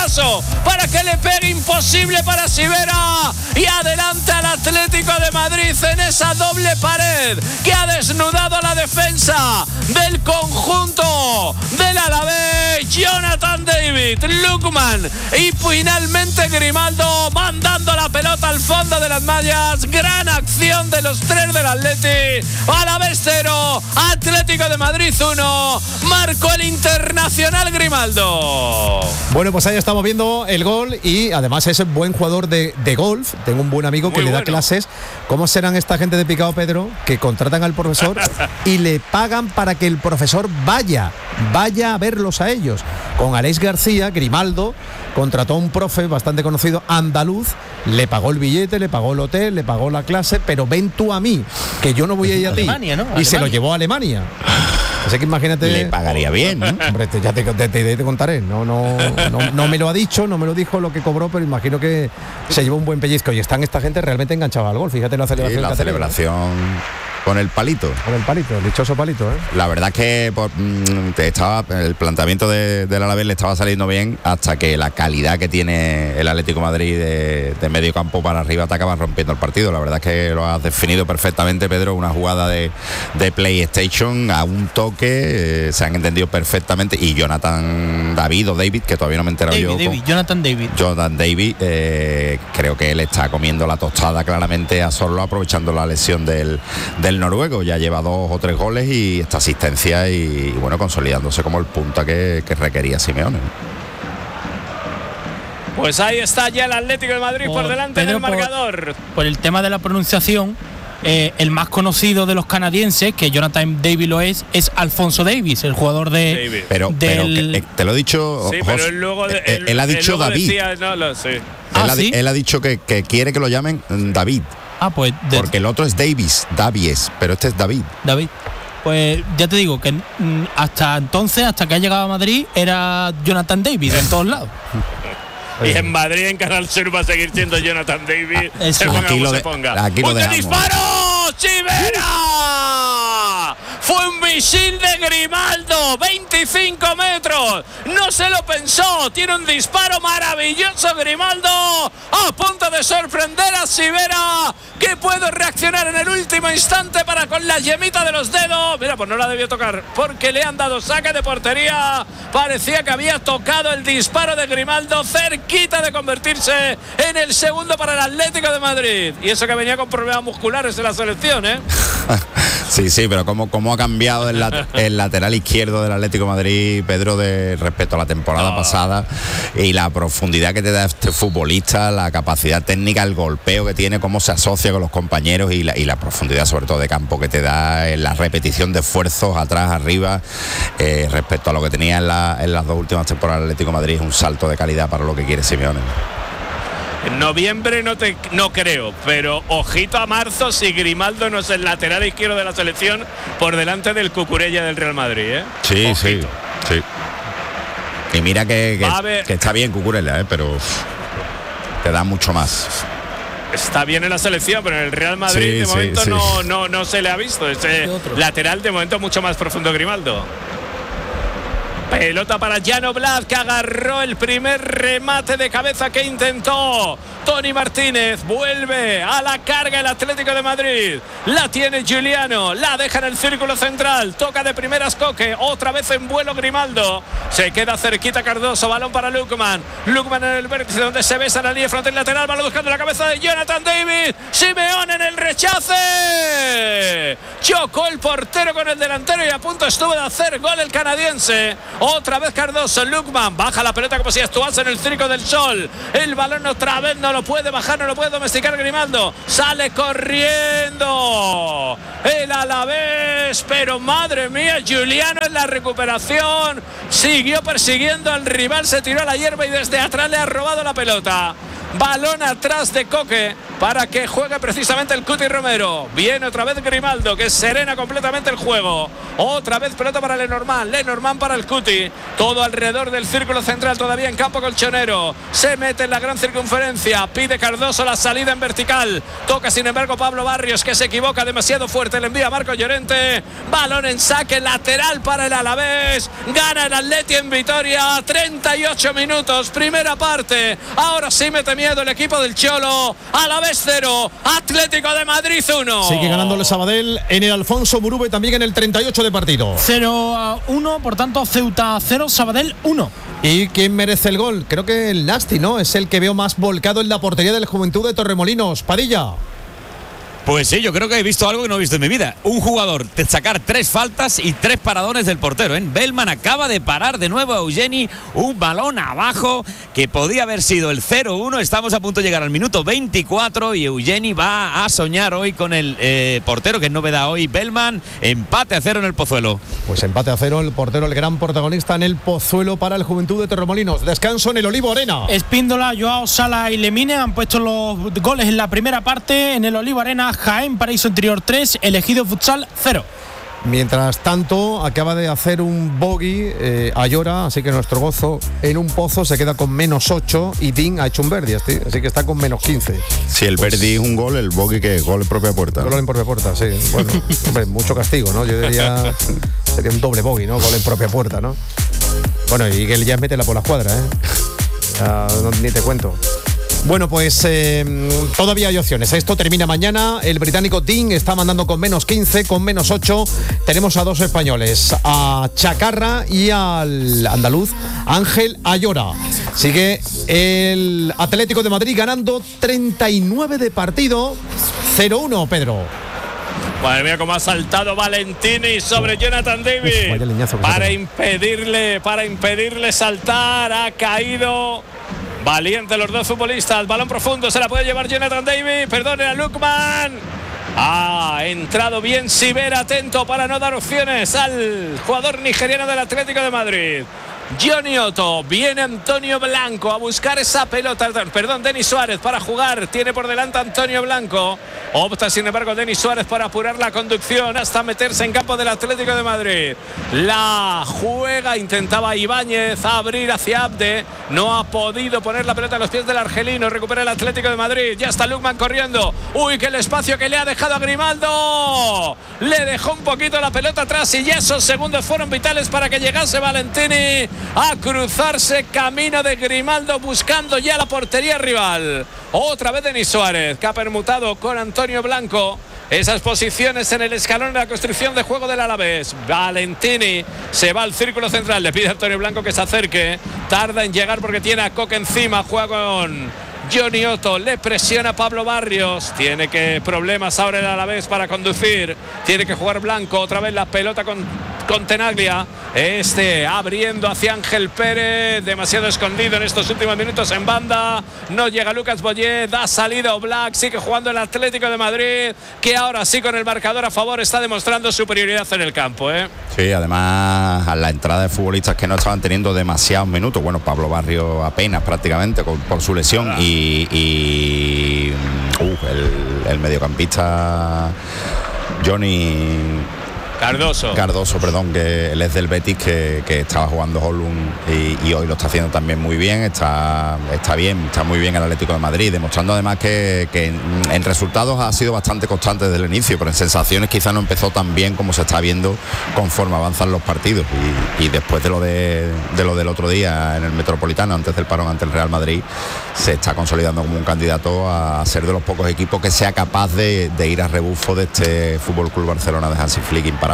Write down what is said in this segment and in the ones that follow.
maravilloso para que le pegue imposible para Sivera y adelante al Atlético de Madrid en esa doble pared que ha desnudado a la defensa del conjunto del Alavés. Jonathan David, Lookman y finalmente Grimaldo mandando la pelota al fondo de las mallas. Gran acción de los tres del Atleti. Alavés 0, Atlético de Madrid 1. Marcó el internacional Grimaldo. Bueno, pues ahí estamos viendo el gol y además es un buen jugador de golf. Tengo un buen amigo que le da clases. ¿Cómo serán esta gente de Picado, Pedro, que contratan al profesor y le pagan para que el profesor vaya a verlos a ellos? Con Aleix García, Grimaldo contrató a un profe bastante conocido andaluz, le pagó el billete, le pagó el hotel, le pagó la clase, pero ven tú a mí, que yo no voy a ir a ti. Alemania, ¿no? Y Alemania. Se lo llevó a Alemania. Así que imagínate. Le pagaría bien, ¿no? Hombre, ya te contaré. No me lo ha dicho, no me lo dijo lo que cobró, pero imagino que se llevó un buen pellizco. Y están esta gente realmente enganchada al gol. Fíjate la celebración. Sí, la celebración con el palito. Con el palito, el dichoso palito, ¿eh? La verdad es que el planteamiento del Alavés le estaba saliendo bien hasta que la calidad que tiene el Atlético de Madrid de medio campo para arriba te acaba rompiendo el partido. La verdad es que lo has definido perfectamente, Pedro. Una jugada de PlayStation a un toque, se han entendido perfectamente. Y Jonathan David, que todavía no me he enterado Jonathan David, creo que él está comiendo la tostada claramente a Sorlo, aprovechando la lesión del noruego. Ya lleva 2 o 3 goles y esta asistencia y bueno, consolidándose como el punta que requería Simeone. Pues ahí está ya el Atlético de Madrid por delante del marcador. Por el tema de la pronunciación, el más conocido de los canadienses, que Jonathan David lo es Alfonso Davis, el jugador de... Pero te lo he dicho, sí, José, pero él luego él ha dicho David. Decía, no, lo sé. Él ha dicho que quiere que lo llamen David. Pues porque el otro es Davis, pero este es David. Pues ya te digo que hasta entonces, hasta que ha llegado a Madrid, era Jonathan David en todos lados. Y en Madrid, en Canal Sur, va a seguir siendo Jonathan David. Se ponga como se ponga. Aquí lo dejamos. ¡Disparo! ¡Chivera! Fue un misil de Grimaldo, 25 metros. No se lo pensó. Tiene un disparo maravilloso Grimaldo. A punto de sorprender a Sivera, que puede reaccionar en el último instante para con la yemita de los dedos. Mira, pues no la debió tocar porque le han dado saque de portería. Parecía que había tocado el disparo de Grimaldo, cerquita de convertirse en el segundo para el Atlético de Madrid. Y eso que venía con problemas musculares en la selección, ¿eh? Sí, pero cómo ha cambiado el lateral izquierdo del Atlético de Madrid, Pedro, respecto a la temporada pasada, y la profundidad que te da este futbolista, la capacidad técnica, el golpeo que tiene, cómo se asocia con los compañeros y la profundidad sobre todo de campo que te da en la repetición de esfuerzos atrás, arriba, respecto a lo que tenía en las 2 últimas temporadas del Atlético de Madrid. Es un salto de calidad para lo que quiere Simeone. En noviembre no creo, pero ojito a marzo si Grimaldo no es el lateral izquierdo de la selección por delante del Cucurella del Real Madrid, ¿eh? Sí. Y mira que está bien Cucurella, pero te da mucho más. Está bien en la selección, pero en el Real Madrid de momento no se le ha visto. Ese lateral de momento mucho más profundo Grimaldo. Pelota para Jan Oblak, que agarró el primer remate de cabeza que intentó Toni Martínez. Vuelve a la carga el Atlético de Madrid. La tiene Giuliano, la deja en el círculo central. Toca de primeras Coque, otra vez en vuelo Grimaldo. Se queda cerquita Cardoso, balón para Lookman. Lookman en el vértice donde se besa la línea frontal lateral. Balón buscando la cabeza de Jonathan David. Simeone en el rechace. Chocó el portero con el delantero y a punto estuvo de hacer gol el canadiense. Otra vez Cardoso, Lookman baja la pelota como si actuase en el Circo del Sol. El balón otra vez no lo puede bajar, no lo puede domesticar Grimaldo. Sale corriendo el Alavés, pero madre mía, Giuliano en la recuperación siguió persiguiendo al rival, se tiró a la hierba y desde atrás le ha robado la pelota. Balón atrás de Coque. para que juegue precisamente el Cuti Romero. Viene otra vez Grimaldo, que serena completamente el juego. Otra vez pelota para Lenormand para el Cuti. Todo alrededor del círculo central, todavía en campo colchonero. Se mete en la gran circunferencia. Pide Cardoso la salida en vertical. Toca sin embargo Pablo Barrios, que se equivoca demasiado fuerte. Le envía a Marco Llorente. Balón en saque lateral para el Alavés. Gana el Atleti en Vitoria. 38 minutos, primera parte. Ahora sí mete miedo el equipo del Cholo. Alavés 0, Atlético de Madrid 1. Sigue ganando el Sabadell en el Alfonso Murube, también en el 38 de partido. 0-1, por tanto Ceuta 0, Sabadell 1. ¿Y quién merece el gol? Creo que el Nasti, ¿no? Es el que veo más volcado en la portería del Juventud de Torremolinos. Padilla. Pues sí, yo creo que he visto algo que no he visto en mi vida. Un jugador de sacar 3 faltas y 3 paradones del portero, ¿eh? Bellman acaba de parar de nuevo a Eugeni, un balón abajo que podía haber sido el 0-1. Estamos a punto de llegar al minuto 24 y Eugeni va a soñar hoy con el portero, que es novedad hoy, Bellman. Empate a 0 en el Pozuelo. Pues empate a 0, el portero, el gran protagonista en el Pozuelo para el Juventud de Torremolinos. Descanso en el Olivo Arena. Espíndola, Joao Sala y Lemine han puesto los goles en la primera parte. En el Olivo Arena, Jaén Paraíso Interior 3, Elegido Futsal 0. Mientras tanto, acaba de hacer un bogey Ayora, así que nuestro gozo en un pozo se queda con -8 y Dean ha hecho un verdi, así que está con -15. Si el verdi es un gol, el bogey que es gol en propia puerta. Gol en propia puerta, sí. Bueno, hombre, mucho castigo, ¿no? Yo diría sería un doble bogey, ¿no? Gol en propia puerta, ¿no? Bueno, y que él ya métela por la escuadra, ¿eh? Ya, ni te cuento. Bueno, pues todavía hay opciones. Esto termina mañana. El británico Dean está mandando con -15, con -8. Tenemos a 2 españoles, a Chacarra y al andaluz Ángel Ayora. Sigue el Atlético de Madrid ganando 39 de partido, 0-1, Pedro. Madre mía, cómo ha saltado Valentini sobre Jonathan David. Para impedirle saltar, ha caído. Valiente los dos futbolistas. Balón profundo, se la puede llevar Jonathan David. Perdón, era Lukman. Ha entrado bien Siber, atento para no dar opciones al jugador nigeriano del Atlético de Madrid. Johnny Otto, viene Antonio Blanco a buscar esa pelota, perdón, Denis Suárez para jugar, tiene por delante Antonio Blanco, opta sin embargo Denis Suárez para apurar la conducción hasta meterse en campo del Atlético de Madrid. La juega, intentaba Ibáñez abrir hacia Abde, no ha podido poner la pelota a los pies del argelino, recupera el Atlético de Madrid, ya está Lukman corriendo, uy, que el espacio que le ha dejado a Grimaldo, le dejó un poquito la pelota atrás y ya esos segundos fueron vitales para que llegase Valentini a cruzarse camino de Grimaldo buscando ya la portería rival. Otra vez Denis Suárez, que ha permutado con Antonio Blanco esas posiciones en el escalón de la construcción de juego del Alavés. Valentini se va al círculo central, le pide a Antonio Blanco que se acerque, tarda en llegar porque tiene a Coque encima, juega con Johnny Otto, le presiona Pablo Barrios, tiene que problemas ahora el Alavés para conducir, tiene que jugar Blanco, otra vez la pelota con Tenaglia, abriendo hacia Ángel Pérez, demasiado escondido en estos últimos minutos en banda, no llega Lucas Boyé, da salida Oblak, sigue jugando el Atlético de Madrid, que ahora sí con el marcador a favor está demostrando superioridad en el campo, ¿eh? Sí, además a la entrada de futbolistas que no estaban teniendo demasiados minutos, bueno, Pablo Barrios apenas prácticamente por su lesión y el mediocampista Johnny Cardoso, perdón, que él es del Betis, que estaba jugando Holund y hoy lo está haciendo también muy bien, está muy bien el Atlético de Madrid, demostrando además que en resultados ha sido bastante constante desde el inicio, pero en sensaciones quizá no empezó tan bien como se está viendo conforme avanzan los partidos y después de lo del otro día en el Metropolitano, antes del parón ante el Real Madrid, se está consolidando como un candidato a ser de los pocos equipos que sea capaz de ir a rebufo de este Fútbol Club Barcelona de Hansi Flick imparable.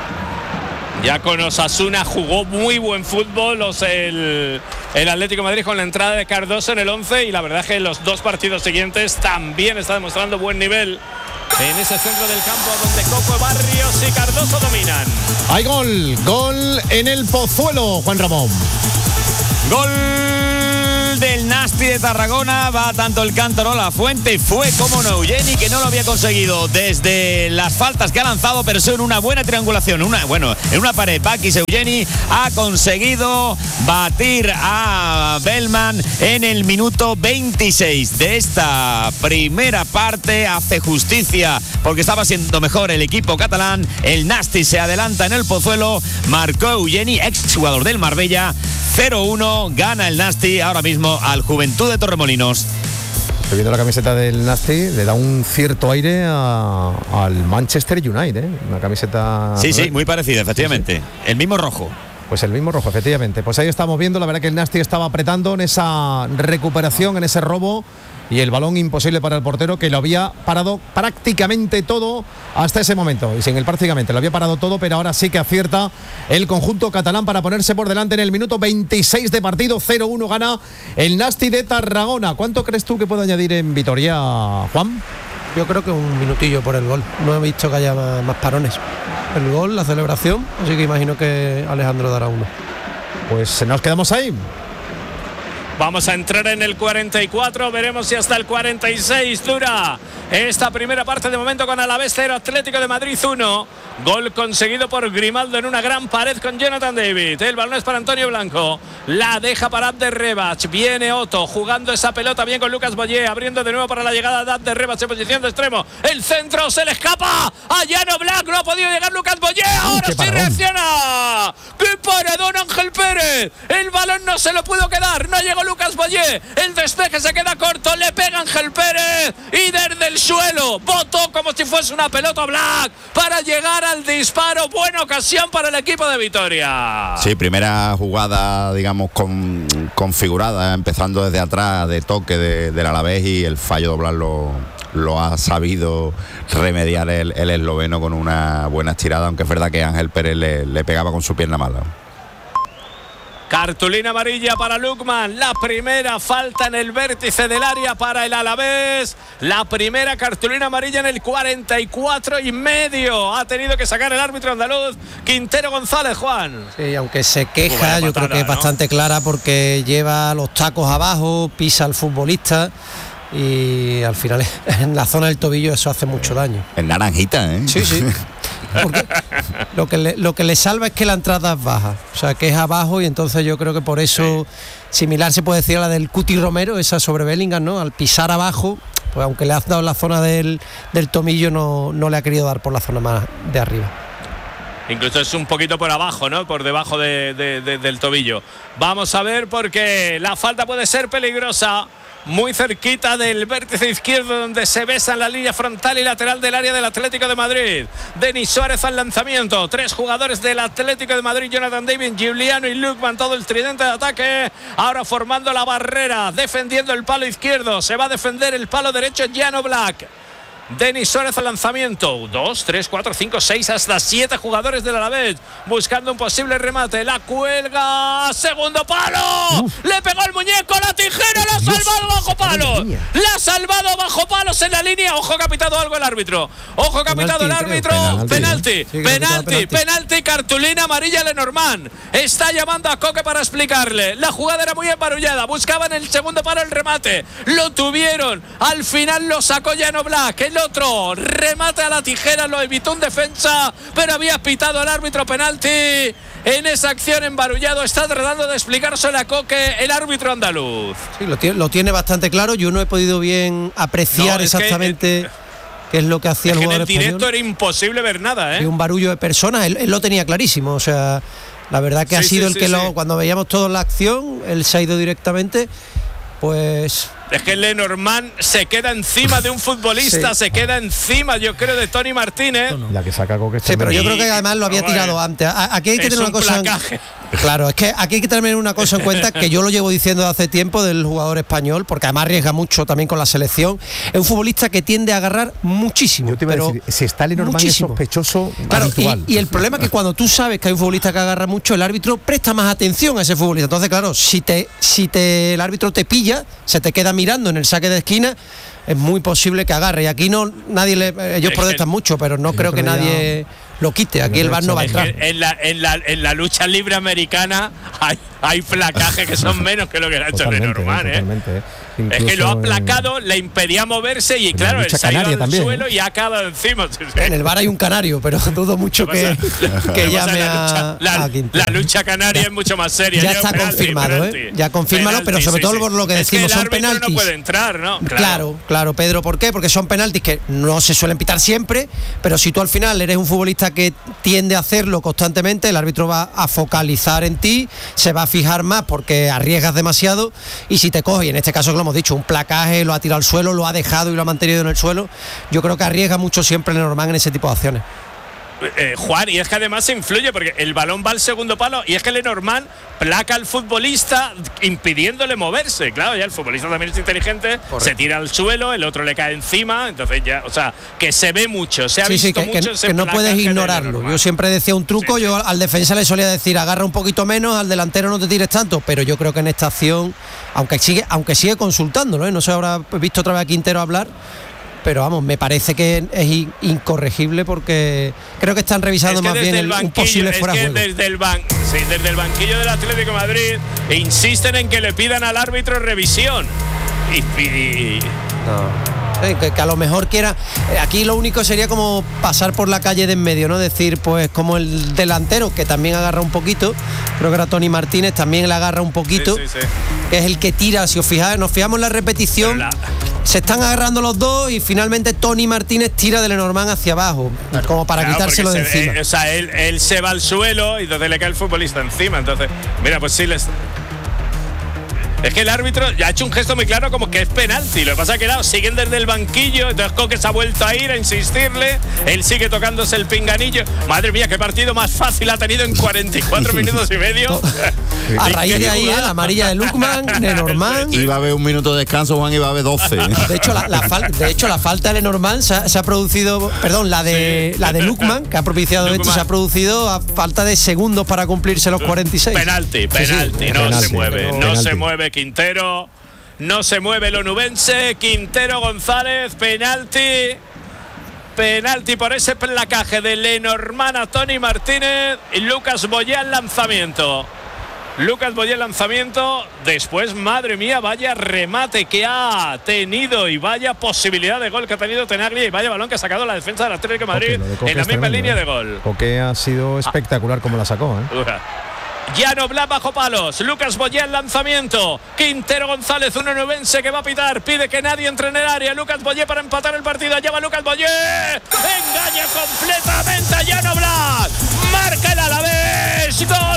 Ya con Osasuna jugó muy buen fútbol el Atlético de Madrid con la entrada de Cardoso en el 11 y la verdad es que en los 2 partidos siguientes también está demostrando buen nivel en ese centro del campo donde Coco, Barrios y Cardoso dominan. Hay gol en el Pozuelo, Juan Ramón. Gol del Nasti Nasti de Tarragona, va tanto el cántaro a la fuente y fue como no Eugeni, que no lo había conseguido desde las faltas que ha lanzado, pero en una buena triangulación, en una pared. Bakis Eugeni ha conseguido batir a Bellman en el minuto 26 de esta primera parte. Hace justicia porque estaba siendo mejor el equipo catalán. El Nasti se adelanta en el Pozuelo, marcó Eugeni, exjugador del Marbella. 0-1, gana el Nasti ahora mismo al Juventud de Torremolinos. Estoy viendo la camiseta del Nasti, le da un cierto aire al Manchester United, ¿eh? Una camiseta... Sí, muy parecida, efectivamente. Sí. El mismo rojo. Pues el mismo rojo, efectivamente. Pues ahí estamos viendo, la verdad que el Nasti estaba apretando en esa recuperación, en ese robo, y el balón imposible para el portero, que lo había parado prácticamente todo hasta ese momento. Y sin el prácticamente, lo había parado todo, pero ahora sí que acierta el conjunto catalán para ponerse por delante en el minuto 26 de partido. 0-1 gana el Nasti de Tarragona. ¿Cuánto crees tú que puede añadir en Vitoria, Juan? Yo creo que un minutillo por el gol. No he visto que haya más parones. El gol, la celebración, así que imagino que Alejandro dará uno. Pues nos quedamos ahí. Vamos a entrar en el 44, veremos si hasta el 46 dura esta primera parte. De momento con Alavés 0, Atlético de Madrid 1. Gol conseguido por Grimaldo en una gran pared con Jonathan David. El balón es para Antonio Blanco, la deja para Abderrebach. Viene Otto jugando esa pelota bien con Lucas Boyé, abriendo de nuevo para la llegada de Abderrebach en posición de extremo. El centro se le escapa a Llano Black, no ha podido llegar Lucas Boyé. Ahora sí reacciona. ¡Qué paredón, Ángel Pérez! El balón no se lo pudo quedar, no llegó Lucas Boyé. El despeje se queda corto, le pega Ángel Pérez y desde el suelo botó como si fuese una pelota Black para llegar al disparo. Buena ocasión para el equipo de Vitoria. Sí, primera jugada, digamos, configurada, empezando desde atrás, de toque del Alavés, y el fallo de Black lo ha sabido remediar el esloveno con una buena estirada, aunque es verdad que Ángel Pérez le pegaba con su pierna mala. Cartulina amarilla para Lukman, la primera falta en el vértice del área para el Alavés, la primera cartulina amarilla en el 44 y medio. Ha tenido que sacar el árbitro andaluz Quintero González, Juan. Sí, aunque se queja, yo creo que es bastante clara porque lleva los tacos abajo, pisa al futbolista y al final en la zona del tobillo eso hace mucho daño. En naranjita, ¿eh? Sí. Porque lo que le salva es que la entrada es baja, o sea que es abajo, y entonces yo creo que por eso similar se puede decir a la del Cuti Romero, esa sobre Bellingham, ¿no? Al pisar abajo, pues aunque le has dado en la zona del tomillo, no le ha querido dar por la zona más de arriba. Incluso es un poquito por abajo, ¿no? Por debajo del tobillo. Vamos a ver, porque la falta puede ser peligrosa. Muy cerquita del vértice izquierdo, donde se besan la línea frontal y lateral del área del Atlético de Madrid. Denis Suárez al lanzamiento. 3 jugadores del Atlético de Madrid: Jonathan David, Giuliano y Lukman, todo el tridente de ataque. Ahora formando la barrera, defendiendo el palo izquierdo. Se va a defender el palo derecho Llano Black. Denis Suárez al lanzamiento. 2, 3, 4, 5, 6, hasta 7 jugadores del Alavés buscando un posible remate. La cuelga, segundo palo. Le pegó el muñeco, la tijera, la ha salvado bajo palos. La ha salvado bajo palos en la línea. Ojo que ha pitado algo el árbitro. Ojo que ha pitado el árbitro. Penalti, cartulina amarilla Lenormand. Está llamando a Coque para explicarle. La jugada era muy embarullada. Buscaban el segundo palo, el remate. Lo tuvieron. Al final lo sacó Llano Black. El otro remate a la tijera, lo evitó un defensa, pero había pitado el árbitro penalti en esa acción embarullado. Está tratando de explicárselo a Coque el árbitro andaluz. Sí, lo tiene bastante claro. Yo no he podido bien apreciar exactamente qué es lo que hacía el jugador español. En directo era imposible ver nada, un barullo de personas, él lo tenía clarísimo. O sea, la verdad que ha sido cuando veíamos toda la acción, él se ha ido directamente, pues... Es que Lenormand se queda encima de un futbolista, se queda encima, yo creo, de Tony Martínez. La que saca Coque. Sí, pero yo creo que además lo había tirado antes. Aquí hay que tener una cosa. Claro, es que aquí hay que tener una cosa en cuenta, que yo lo llevo diciendo de hace tiempo del jugador español, porque además arriesga mucho también con la selección. Es un futbolista que tiende a agarrar muchísimo. Yo te iba a decir, si está Lenormand es sospechoso, claro, habitual. Y el problema es que cuando tú sabes que hay un futbolista que agarra mucho, el árbitro presta más atención a ese futbolista. Entonces, claro, si el árbitro te pilla, se te queda mirando en el saque de esquina, es muy posible que agarre. Y aquí ellos protestan mucho, pero no creo que nadie lo quite. Aquí el VAR no va a entrar. En la lucha libre americana hay placajes que son menos que lo que ha hecho Lenormand, ¿eh? Es que lo ha placado, le impedía moverse y claro, él se ha ido al suelo y ha acabado encima. En el VAR hay un canario, pero dudo mucho que llame a la lucha canaria es mucho más seria. Ya está confirmado, Ya confírmalo, pero sobre todo por lo que decimos, son penaltis. No puede entrar, ¿no? Claro, Pedro, ¿por qué? Porque son penaltis que no se suelen pitar siempre, pero si tú al final eres un futbolista que tiende a hacerlo constantemente, el árbitro va a focalizar en ti, se va a fijar más porque arriesgas demasiado, y si te coge, y en este caso que lo hemos dicho, un placaje, lo ha tirado al suelo, lo ha dejado y lo ha mantenido en el suelo, yo creo que arriesga mucho siempre Lenormand en ese tipo de acciones. Juan, y es que además influye porque el balón va al segundo palo y es que Lenormand placa al futbolista impidiéndole moverse. Claro, ya el futbolista también es inteligente, se tira al suelo, el otro le cae encima, entonces ya, o sea, que se ve mucho, se ha visto mucho ese que no puedes ignorarlo. Yo siempre decía un truco, yo al defensa le solía decir agarra un poquito menos, al delantero no te tires tanto, pero yo creo que en esta acción, aunque sigue consultándolo, no sé, habrá visto otra vez a Quintero hablar, pero vamos, me parece que es incorregible porque creo que están revisando más bien un posible fuera de juego. Desde el banquillo del Atlético de Madrid insisten en que le pidan al árbitro revisión. Que a lo mejor quiera. Aquí lo único sería como pasar por la calle de en medio, ¿no? Decir, pues como el delantero, que también agarra un poquito, creo que era Tony Martínez, también le agarra un poquito, que es el que tira. Si os fijáis, nos fijamos en la repetición, se están agarrando los dos y finalmente Tony Martínez tira de Lenormand hacia abajo, como para quitárselo de encima. O sea, él se va al suelo y entonces le cae el futbolista encima. Entonces, mira, pues sí les. Es que el árbitro ya ha hecho un gesto muy claro como que es penalti. Lo que pasa es que siguen desde el banquillo. Entonces Coque se ha vuelto a ir a insistirle. Él sigue tocándose el pinganillo. Madre mía, qué partido más fácil ha tenido en 44 minutos y medio. A raíz de ahí, la amarilla de Lukman, Lenormand. Iba a haber un minuto de descanso, Juan, iba a haber 12. De hecho, la falta de Lenormand se ha producido, perdón, la de Lukman, que ha propiciado esto, se ha producido a falta de segundos para cumplirse los 46. Penalti. No se mueve Quintero, no se mueve el onubense. Quintero González, penalti por ese placaje de Lenormand a Tony Martínez. Y Lucas Boyé al lanzamiento. Después, madre mía, vaya remate que ha tenido y vaya posibilidad de gol que ha tenido Tenaglia y vaya balón que ha sacado la defensa del Atlético de Madrid en la misma línea de gol. Coque ha sido espectacular como la sacó, Llano Blas bajo palos, Lucas Boyé al lanzamiento, Quintero González, un onubense que va a pitar, pide que nadie entre en el área, Lucas Boyé para empatar el partido, allá va Lucas Boyé, engaña completamente a Llano Blas, marca el Alavés, gol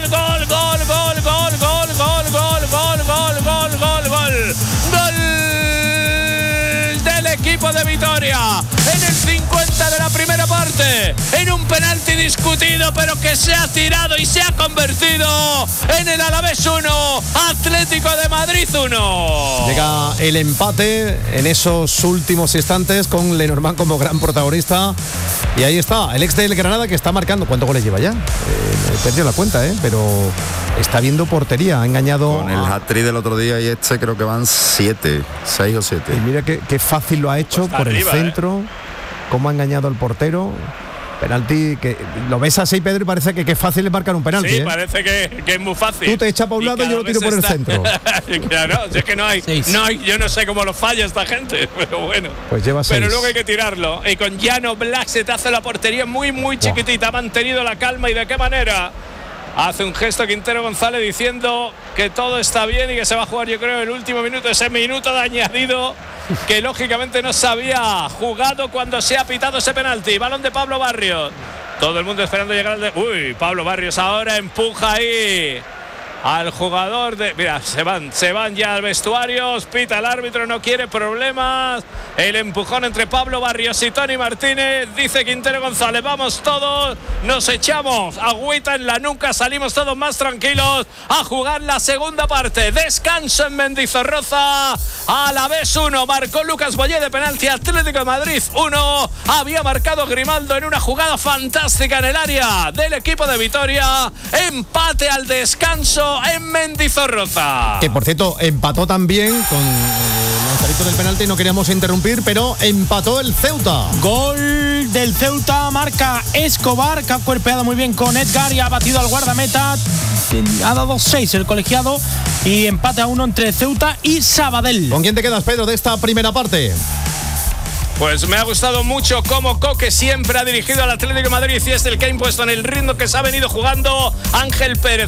del equipo de Vitoria, en el 50 de la primera parte, en un penalti discutido, pero que se ha tirado y se ha convertido en el Alavés 1, Atlético de Madrid 1. Llega el empate en esos últimos instantes con Lenormand como gran protagonista. Y ahí está, el ex del Granada que está marcando. ¿Cuántos goles lleva ya? He perdido la cuenta, pero está viendo portería. Ha engañado. Con el hat-trick del otro día y creo que van 6 o 7. Y mira qué fácil lo ha hecho por arriba, el centro. Cómo ha engañado al portero. Penalti que lo ves así, Pedro, y parece que es fácil es marcar un penalti. Sí, parece que es muy fácil. Tú te echas para un lado y yo lo tiro por el centro. Claro, es que no hay, yo no sé cómo lo falla esta gente, pero bueno. Pues lleva 6. Pero luego hay que tirarlo. Y con Llano Blas se te hace la portería muy chiquitita. Ha mantenido la calma y de qué manera. Hace un gesto Quintero González diciendo que todo está bien y que se va a jugar, yo creo, el último minuto, ese minuto de añadido que lógicamente no se había jugado cuando se ha pitado ese penalti. Balón de Pablo Barrios. Todo el mundo esperando llegar al Pablo Barrios ahora empuja ahí al jugador de. Mira, se van ya al vestuario. Pita el árbitro, no quiere problemas. El empujón entre Pablo Barrios y Tony Martínez. Dice Quintero González, vamos todos, nos echamos agüita en la nuca, salimos todos más tranquilos a jugar la segunda parte. Descanso en Mendizorroza. Alavés 1, marcó Lucas Boyé de penalti, Atlético de Madrid 1. Había marcado Grimaldo en una jugada fantástica en el área del equipo de Vitoria. Empate al descanso. Pedro en Mendizorroza. Que por cierto, empató también con el lanzamiento del penalti, no queríamos interrumpir, pero empató el Ceuta. Gol del Ceuta, marca Escobar, que ha cuerpeado muy bien con Edgar y ha batido al guardameta. Ha dado 6 el colegiado y empate a 1 entre Ceuta y Sabadell. ¿Con quién te quedas, Pedro, de esta primera parte? Pues me ha gustado mucho cómo Coque siempre ha dirigido al Atlético de Madrid y es el que ha impuesto en el ritmo que se ha venido jugando Ángel Pérez.